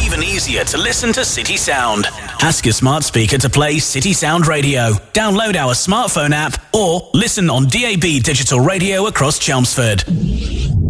even easier to listen to City Sound. Ask your smart speaker to play City Sound Radio. Download our smartphone app or listen on DAB digital radio across Chelmsford.